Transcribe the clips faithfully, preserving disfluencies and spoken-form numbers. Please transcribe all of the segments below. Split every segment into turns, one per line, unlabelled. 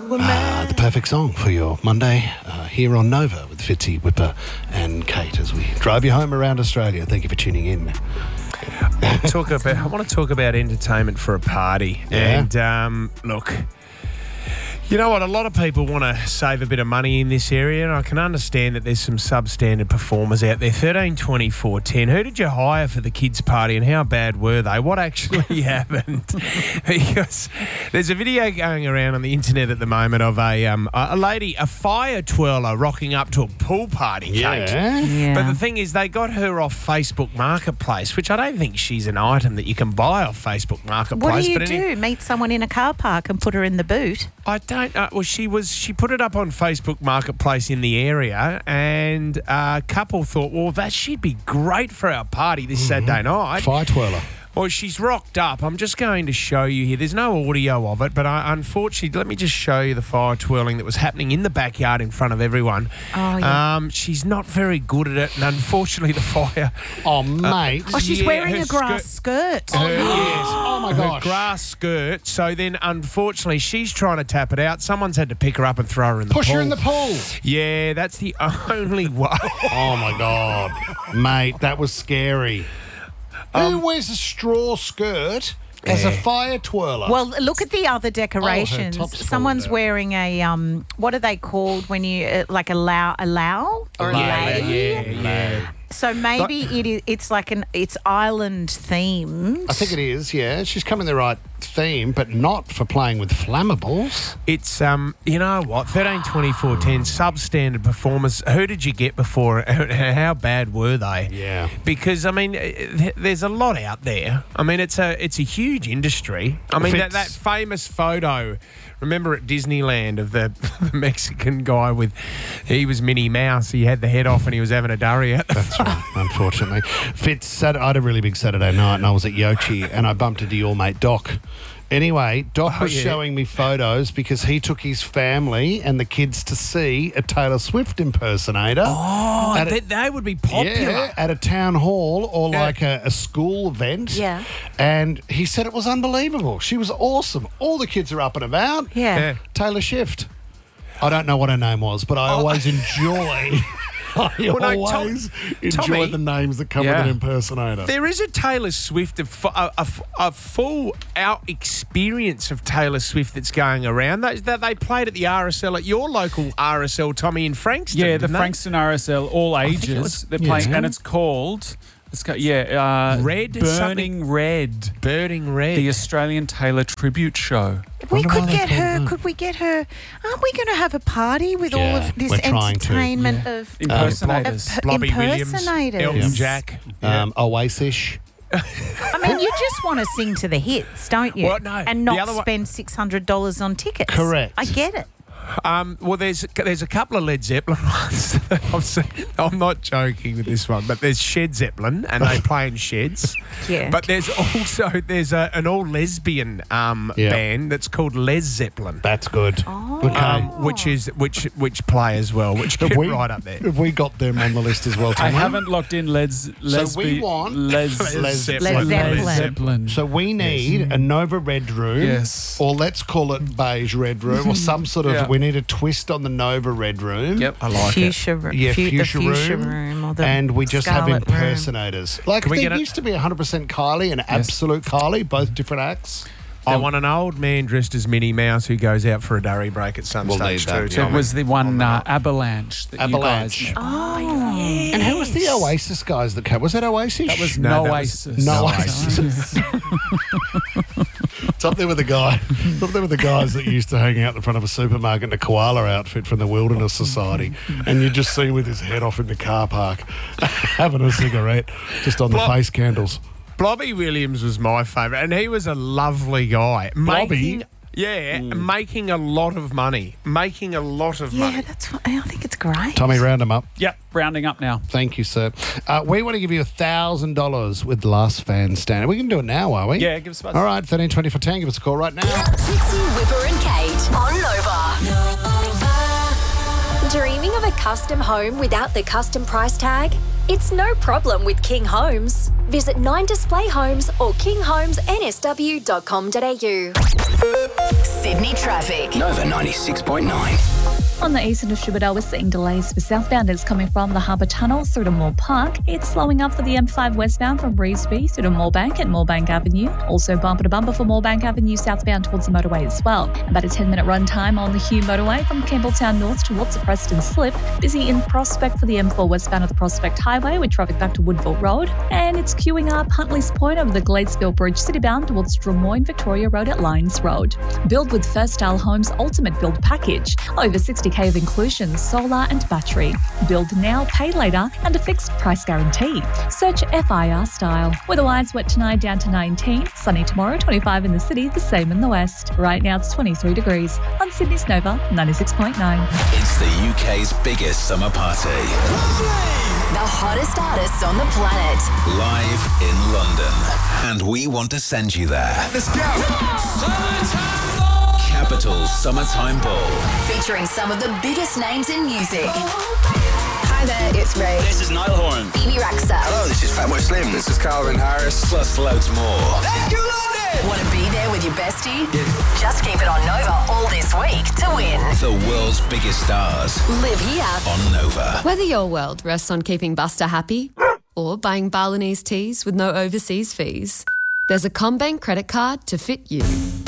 Uh, the perfect song for your Monday uh, here on Nova with Fitzy, Whipper and Kate as we drive you home around Australia. Thank you for tuning in.
Talk about, I want to talk about entertainment for a party.
Yeah.
And um, look, you know what? A lot of people want to save a bit of money in this area, and I can understand that there's some substandard performers out there. thirteen twenty-four ten. Who did you hire for the kids' party, and how bad were they? What actually happened? Because there's a video going around on the internet at the moment of a um, a lady, a fire twirler, rocking up to a pool party.
Yeah.
Kate.
Yeah.
But the thing is, they got her off Facebook Marketplace, which I don't think she's an item that you can buy off Facebook Marketplace.
What do you
but
do?
any-
Meet someone in a car park and put her in the boot?
I don't know. Well, she was. She put it up on Facebook Marketplace in the area, and a couple thought, well, that she'd be great for our party this Saturday night.
Fire twirler.
Well, she's rocked up. I'm just going to show you here. There's no audio of it, but I, unfortunately, let me just show you the fire twirling that was happening in the backyard in front of everyone.
Oh, yeah.
Um, she's not very good at it, and unfortunately, the fire.
Oh, mate.
Oh, she's
Yeah,
wearing
her
a grass skirt.
Her, yes.
Oh, my
Her
gosh.
grass skirt. So then, unfortunately, she's trying to tap it out. Someone's had to pick her up and throw her in the
Push
pool.
her in the pool.
Yeah, that's the only way.
Oh, my God. Mate, that was scary. Who wears a straw skirt as a fire twirler?
Well, look at the other decorations.
top's fallen
Someone's
out.
wearing a um, what are they called when you uh, like a low, a low or a
Yeah,
lay?
yeah, yeah.
So maybe it is. It's like an. It's island themed.
I think it is, yeah. She's come in the right theme, but not for playing with flammables.
It's, um, you know what, thirteen twenty-four ten, substandard performers. Who did you get before? How bad were they?
Yeah.
Because, I mean, th- there's a lot out there. I mean, it's a it's a huge industry. I mean, that, that
Fits.
famous photo, remember at Disneyland, of the, the Mexican guy with, he was Minnie Mouse. He had the head off and he was having a durry at the
That's right, unfortunately. Fitz, Sat- I had a really big Saturday night and I was at Yochi and I bumped into your mate Doc. Anyway, Doc
Oh,
was
yeah.
showing me photos because he took his family and the kids to see a Taylor Swift impersonator.
Oh,
At a-
they, they would be popular.
Yeah, at a town hall or
Yeah.
like a, a school event.
Yeah.
And he said it was unbelievable. She was awesome. All the kids are up and about.
Yeah.
Yeah.
Taylor Swift. I don't know what her name was, but I always enjoy. I
Well, no, Tom-
always enjoy
Tommy-
the names that come
Yeah.
with an impersonator.
There is a Taylor Swift, a, fu- a, a, a full out experience of Taylor Swift that's going around. They, that they played at the R S L, at your local R S L, Tommy, in Frankston.
Yeah, the
didn't they?
Frankston R S L, all
think it
ages.
was-
They're playing,
Yeah.
and it's called, it's got, yeah, uh,
Red
Burning Red,
Burning Red.
the Australian Taylor Tribute Show.
We
Wonder why
could
they
get
call
her.
it-
Could we get her? Aren't we going to have a party with all
Yeah,
of this
we're trying to.
entertainment of,
Impersonators.
of
Blobby Williams,
impersonators?
Elton
Yeah.
Jack.
Um, Oasis.
I mean, you just want to sing to the hits, don't you?
Well, no,
and
the
not
other one-
spend six hundred dollars on tickets.
Correct.
I get it.
Um, well, there's there's a couple of Led Zeppelin ones. that I've seen. I'm not joking with this one, but there's Shed Zeppelin, and they play in sheds.
Yeah.
But there's also there's a, an all lesbian um,
Yeah.
band that's called Les Zeppelin.
That's good.
Oh.
Okay.
Um, which is which which play as well, which
Have
get
we,
right up there.
Have we got them on the list as well,
I
Tommy?
haven't locked in Les.
So we want-
Les,
Les
Les
Zeppelin.
Zeppelin.
Les Zeppelin.
So we need a Nova Red Room,
Yes.
or let's call it Beige Red Room, or some sort of.
Yeah.
We need a twist on the Nova Red Room.
Yep.
I like it.
Fuchsia, ro-
Yeah,
fu-
fuchsia,
the fuchsia
room,
room, or the
and we just have
Scarlet room.
impersonators. Like
Can we
there
get a-
used to be one hundred percent Kylie and Absolute Kylie, both different acts.
I want an old man dressed as Minnie Mouse who goes out for a durry break at some
We'll
stage
need that,
too.
yeah.
It was the one uh, Avalanche that
Avalanche.
you guys know.
Oh,
And who was the Oasis guys that came? Was that Oasis?
That was
No,
No
that was-
Oasis.
No
No
Oasis. It's up there with the guy. It's up there with the guys that used to hang out in front of a supermarket in a koala outfit from the Wilderness Society, and you just see with his head off in the car park, having a cigarette, just on the
Blob-
face candles.
Blobby Williams was my favourite, and he was a lovely guy.
Blobby?
Making, yeah, making a lot of money. Making a lot of
yeah,
money.
that's what I think it's great.
Tommy, round them up.
Yep, rounding up now.
Thank you, sir. Uh, we want to give you a thousand dollars with Last Fan Standard. We can do it now, are we?
Yeah, give us a buzz.
All right, thirteen twenty for ten. Give us a call right now.
Fitzy, Whipper and Kate on Nova. Dreaming of a custom home without the custom price tag? It's no problem with King Homes. Visit Nine Display Homes or king homes n s w dot com dot a u.
Sydney traffic.
Nova ninety-six point nine.
On the eastern distributor, we're seeing delays for southbounders coming from the Harbour Tunnel through to Moore Park. It's slowing up for the M five westbound from Revesby through to Moorebank and Moorebank Avenue. Also bumper to bumper for Moorebank Avenue southbound towards the motorway as well. About a ten minute run time on the Hugh motorway from Campbelltown north towards the Preston Slip. Busy in Prospect for the M four westbound of the Prospect Highway with traffic back to Woodville Road. And it's queuing up Huntley's Point over the Gladesville Bridge citybound towards Drummoyne Victoria Road at Lyons Road. Build with First Style Homes Ultimate Build Package. Over sixty k of inclusions, solar and battery. Build now, pay later, and a fixed price guarantee. Search F I R Style. Weatherwise, wet tonight down to nineteen. Sunny tomorrow, twenty-five in the city, the same in the west. Right now it's twenty-three degrees. On Sydney's Nova, ninety-six point nine.
It's the U K's biggest summer party.
The hottest artists on the planet.
Live in London. And we want to send you there.
Let's go!
Capital Summertime Ball.
Featuring some of the biggest names in music. Hi there, it's Ray.
This is Niall Horan.
Bibi Rexha.
Hello, this is Fatboy Slim. This is Calvin Harris.
Plus loads more.
Thank you, London!
Want to be there with your bestie? Yes. Just keep it on Nova all this week to win.
The world's biggest stars.
Live here
on Nova.
Whether your world rests on keeping Buster happy or buying Balinese teas with no overseas fees, there's a CommBank credit card to fit you.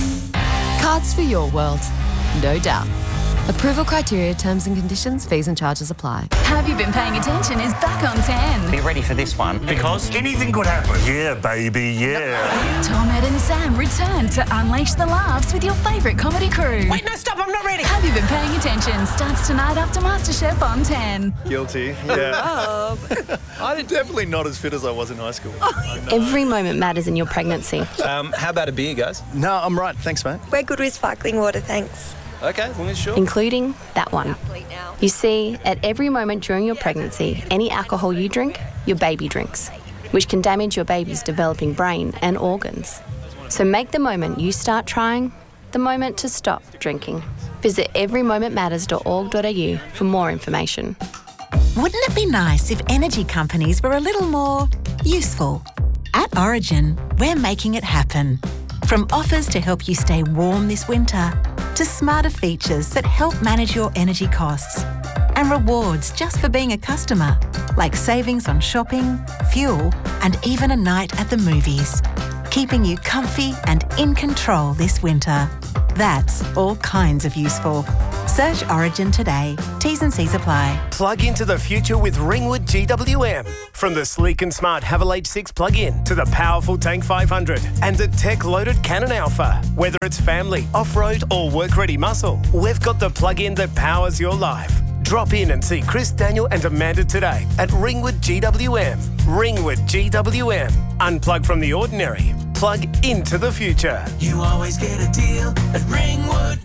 Cards for your world, no doubt. Approval criteria, terms and conditions, fees and charges apply.
Have You Been Paying Attention is back on ten.
Be ready for this one, because anything could happen. Yeah, baby, yeah.
Tom, Ed and Sam return to unleash the laughs with your favourite comedy crew.
Wait, no, stop, I'm not ready.
Have You Been Paying Attention starts tonight after MasterChef on ten.
Guilty, yeah. I'm definitely not as fit as I was in high school.
Every moment matters in your pregnancy.
Um, how about a beer, guys? No, I'm right. Thanks, mate.
We're good with sparkling water, thanks.
Okay, as long as sure.
Including that one. You see, at every moment during your pregnancy, any alcohol you drink, your baby drinks, which can damage your baby's developing brain and organs. So make the moment you start trying the moment to stop drinking. Visit every moment matters dot org dot a u for more information.
Wouldn't it be nice if energy companies were a little more useful? At Origin, we're making it happen. From offers to help you stay warm this winter, to smarter features that help manage your energy costs, and rewards just for being a customer, like savings on shopping, fuel, and even a night at the movies, keeping you comfy and in control this winter. That's all kinds of useful. Search Origin today. T's and C's apply.
Plug into the future with Ringwood G W M. From the sleek and smart Haval H six plug-in to the powerful Tank five hundred and the tech-loaded Canon Alpha. Whether it's family, off-road or work-ready muscle, we've got the plug-in that powers your life. Drop in and see Chris, Daniel and Amanda today at Ringwood G W M. Ringwood G W M. Unplug from the ordinary. Plug into the future.
You always get a deal at Ringwood.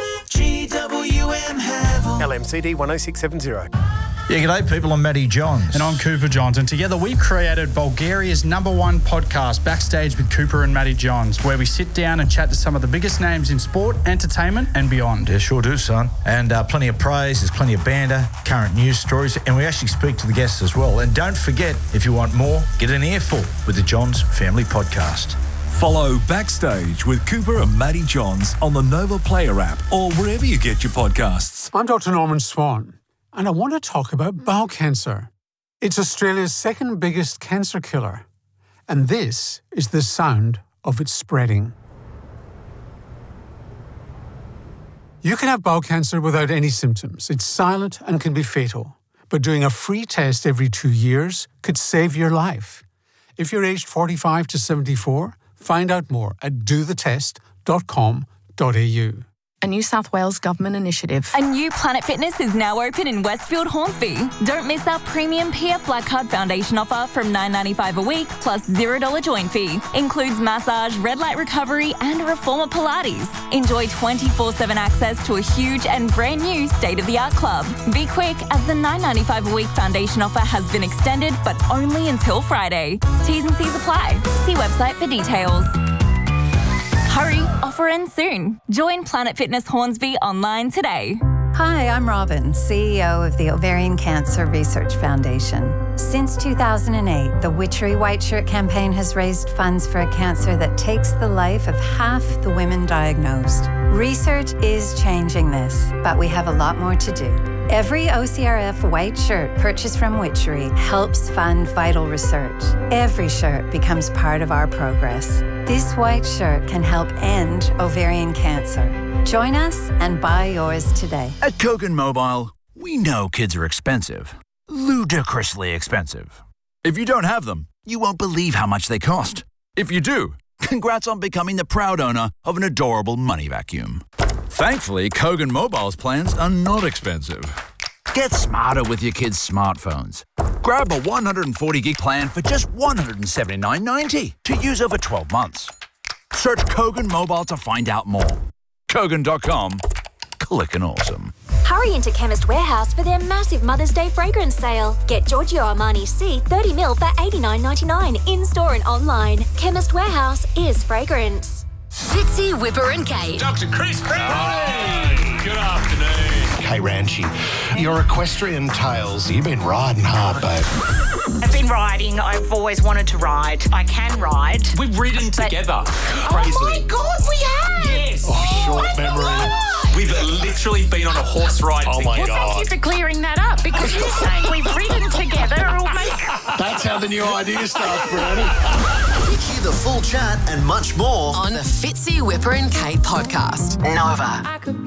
G W M Haval.
L M C D one oh six seven zero.
Yeah, g'day people, I'm Matty Johns.
And I'm Cooper Johns, and together we've created Bulgaria's number one podcast, Backstage with Cooper and Matty Johns, where we sit down and chat to some of the biggest names in sport, entertainment and beyond.
Yeah, sure do, son. And uh, plenty of praise, there's plenty of banter, current news stories, and we actually speak to the guests as well. And don't forget, if you want more, get an earful with the Johns Family Podcast.
Follow Backstage with Cooper and Matty Johns on the Nova Player app or wherever you get your podcasts.
I'm Doctor Norman Swan, and I want to talk about bowel cancer. It's Australia's second biggest cancer killer, and this is the sound of it spreading. You can have bowel cancer without any symptoms. It's silent and can be fatal, but doing a free test every two years could save your life. If you're aged forty-five to seventy-four, find out more at do the test dot com dot a u.
A New South Wales government initiative.
A new Planet Fitness is now open in Westfield, Hornsby. Don't miss our premium P F Black Card Foundation offer from nine dollars ninety-five a week plus zero dollars join fee. Includes massage, red light recovery and Reformer Pilates. Enjoy twenty-four seven access to a huge and brand new state-of-the-art club. Be quick as the nine dollars ninety-five a week foundation offer has been extended but only until Friday. T's and C's apply. See website for details. Hurry, offer ends soon. Join Planet Fitness Hornsby online today.
Hi, I'm Robin, C E O of the Ovarian Cancer Research Foundation. Since two thousand eight, the Witchery White Shirt campaign has raised funds for a cancer that takes the life of half the women diagnosed. Research is changing this, but we have a lot more to do. Every O C R F white shirt purchased from Witchery helps fund vital research. Every shirt becomes part of our progress. This white shirt can help end ovarian cancer. Join us and buy yours today.
At Kogan Mobile, we know kids are expensive. Ludicrously expensive. If you don't have them, you won't believe how much they cost. If you do, congrats on becoming the proud owner of an adorable money vacuum. Thankfully, Kogan Mobile's plans are not expensive. Get smarter with your kids' smartphones. Grab a one hundred forty gig plan for just one hundred seventy-nine ninety to use over twelve months. Search Kogan Mobile to find out more. Kogan dot com. Clickin' awesome.
Hurry into Chemist Warehouse for their massive Mother's Day fragrance sale. Get Giorgio Armani C thirty mil for eighty-nine ninety-nine in-store and online. Chemist Warehouse is fragrance.
Fitzy, Whipper and Kate.
Doctor Chris Brown. Good afternoon.
Hey, Ranchi, your equestrian tales, you've been riding hard, babe.
I've been riding. I've always wanted to ride. I can ride.
We've ridden
but...
together.
Oh, my God, we have!
Yes.
Oh, short oh, memory.
We've literally been on a horse ride
Oh, my
well,
God.
Well, thank you for clearing that up, because you're saying we've ridden together. Or make...
That's how the new idea starts, Brownie.
Hear the full chat and much more
on the Fitzy, Whipper and Kate podcast. Nova.